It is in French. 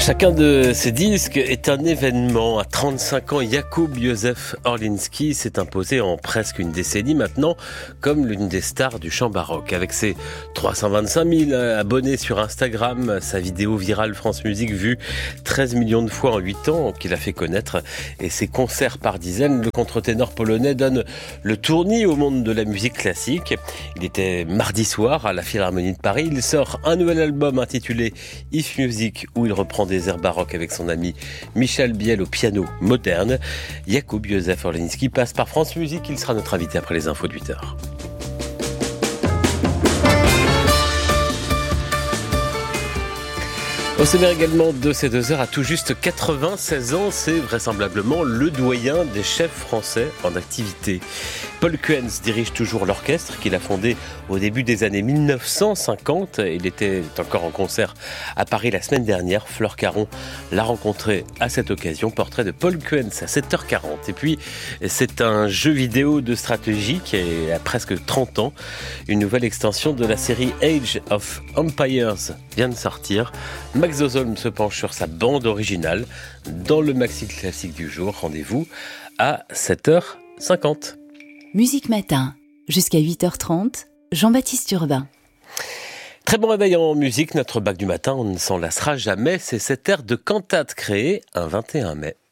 Chacun de ces disques est un événement. À 35 ans, Jakub Józef Orliński s'est imposé en presque une décennie maintenant comme l'une des stars du chant baroque. Avec ses 325 000 abonnés sur Instagram, sa vidéo virale France Musique vue 13 millions de fois en 8 ans qu'il a fait connaître et ses concerts par dizaines, le contre-ténor polonais donne le tournis au monde de la musique classique. Il était mardi soir à la Philharmonie de Paris. Il sort un nouvel album intitulé If Music où il reprend des airs baroques avec son ami Michel Biel au piano moderne. Jakub Józef Orliński passe par France Musique. Il sera notre invité après les infos de 8h. Au sommaire également de ces 2 heures, à tout juste 96 ans, c'est vraisemblablement le doyen des chefs français en activité. Paul Kuens dirige toujours l'orchestre qu'il a fondé au début des années 1950. Il était encore en concert à Paris la semaine dernière. Flore Caron l'a rencontré à cette occasion. Portrait de Paul Kuens à 7h40. Et puis, c'est un jeu vidéo de stratégie qui a presque 30 ans. Une nouvelle extension de la série Age of Empires vient de sortir. Max Ozolm se penche sur sa bande originale dans le maxi classique du jour. Rendez-vous à 7h50. Musique Matin, jusqu'à 8h30, Jean-Baptiste Urbain. Très bon réveil en musique, notre bac du matin, on ne s'en lassera jamais. C'est cette air de cantate créée un 21 mai.